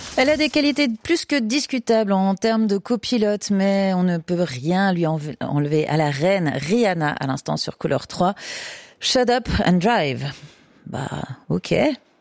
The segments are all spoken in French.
Elle a des qualités plus que discutables en termes de copilote, mais on ne peut rien lui enlever à la reine Rihanna à l'instant sur Couleur 3. Shut up and drive. Bah, ok.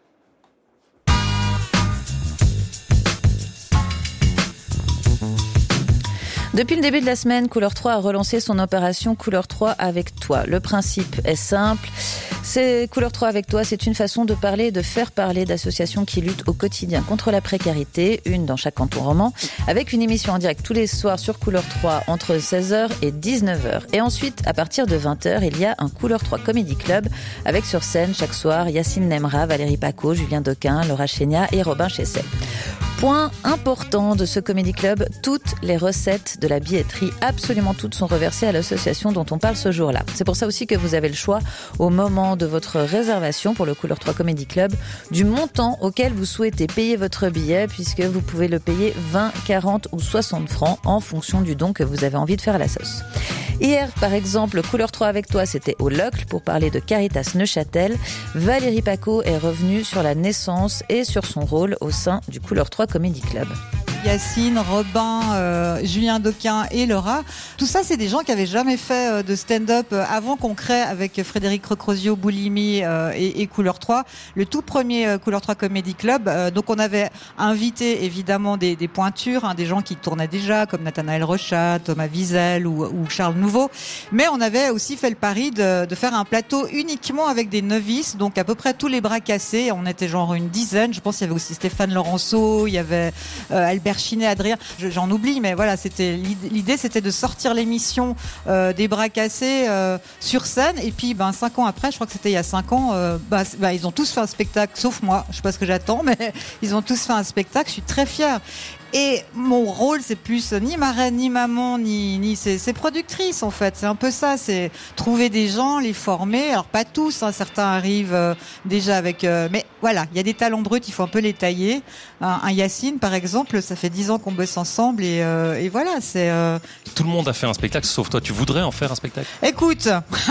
Depuis le début de la semaine, Couleur 3 a relancé son opération Couleur 3 avec toi. Le principe est simple. C'est Couleur 3 avec toi, c'est une façon de parler et de faire parler d'associations qui luttent au quotidien contre la précarité, une dans chaque canton roman, avec une émission en direct tous les soirs sur Couleur 3 entre 16h et 19h. Et ensuite, à partir de 20h, il y a un Couleur 3 Comedy Club avec sur scène chaque soir Yacine Nemra, Valérie Paco, Julien Dequin, Laura Chénia et Robin Chessel. Point important de ce Comedy Club, toutes les recettes de la billetterie, absolument toutes, sont reversées à l'association dont on parle ce jour-là. C'est pour ça aussi que vous avez le choix, au moment de votre réservation pour le Couleur 3 Comedy Club, du montant auquel vous souhaitez payer votre billet, puisque vous pouvez le payer 20, 40 ou 60 francs en fonction du don que vous avez envie de faire à la sauce. Hier, par exemple, Couleur 3 avec toi, c'était au Locle pour parler de Caritas Neuchâtel. Valérie Paco est revenue sur la naissance et sur son rôle au sein du Couleur 3 Comedy Club. Yacine, Robin, Julien Dequin et Laura. Tout ça, c'est des gens qui avaient jamais fait de stand-up avant qu'on crée avec Frédéric Recrosio, Boulimi et Couleur 3, le tout premier Couleur 3 Comedy Club. Donc on avait invité évidemment des pointures, des gens qui tournaient déjà, comme Nathanaël Rochat, Thomas Wiesel ou Charles Nouveau. Mais on avait aussi fait le pari de faire un plateau uniquement avec des novices, donc à peu près tous les bras cassés. On était genre une dizaine. Je pense qu'il y avait aussi Stéphane Laurenceau, il y avait Albert Chinet, Adrien, j'en oublie, mais voilà, l'idée c'était de sortir l'émission des bras cassés sur scène, et puis 5 ans après, je crois que c'était il y a 5 ans, ils ont tous fait un spectacle, sauf moi, je sais pas ce que j'attends, mais ils ont tous fait un spectacle, je suis très fière. Et mon rôle, c'est plus ni marraine, ni maman, ni c'est productrice en fait. C'est un peu ça, c'est trouver des gens, les former. Alors pas tous, certains arrivent déjà avec. Mais voilà, il y a des talents bruts, il faut un peu les tailler. Un Yacine, par exemple, ça fait 10 ans qu'on bosse ensemble et voilà, c'est. Tout le monde a fait un spectacle, sauf toi. Tu voudrais en faire un spectacle ? Écoute,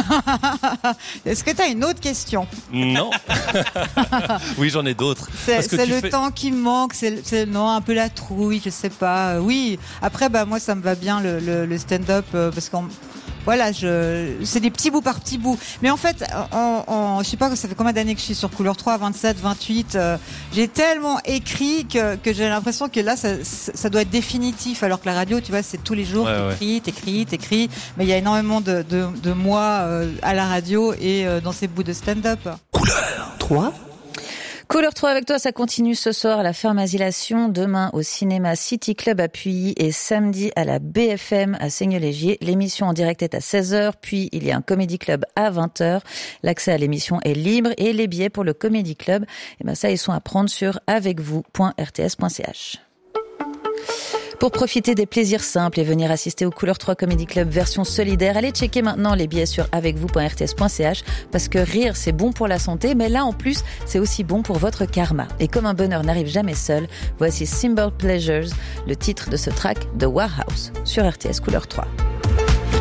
est-ce que tu as une autre question ? Non. Oui, j'en ai d'autres. C'est le temps qui me manque, c'est non, un peu la trouille. Oui, je sais pas. Oui. Après, moi, ça me va bien le stand-up parce qu'on, voilà, c'est des petits bouts par petits bouts. Mais en fait, je sais pas, ça fait combien d'années que je suis sur Couleur 3, 27, 28. J'ai tellement écrit que j'ai l'impression que là, ça doit être définitif. Alors que la radio, tu vois, c'est tous les jours, t'écris. Mais il y a énormément de moi à la radio et dans ces bouts de stand-up. Couleur 3. Couleur 3 avec toi, ça continue ce soir à la Ferme Asilation, demain au cinéma City Club à Puilly et samedi à la BFM à Seignelay-Gier. L'émission en direct est à 16h, puis il y a un Comedy Club à 20h. L'accès à l'émission est libre et les billets pour le Comedy Club, ça, ils sont à prendre sur avecvous.rts.ch. Pour profiter des plaisirs simples et venir assister au Couleur 3 Comedy Club version solidaire, allez checker maintenant les billets sur avecvous.rts.ch parce que rire, c'est bon pour la santé, mais là, en plus, c'est aussi bon pour votre karma. Et comme un bonheur n'arrive jamais seul, voici Simple Pleasures, le titre de ce track de Warhouse sur RTS Couleur 3.